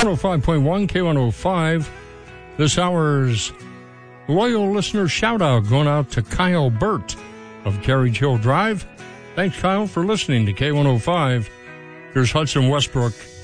105.1 K105. This hour's loyal listener shout-out going out to Kyle Burt of Carriage Hill Drive. Thanks, Kyle, for listening to K105. Here's Hudson Westbrook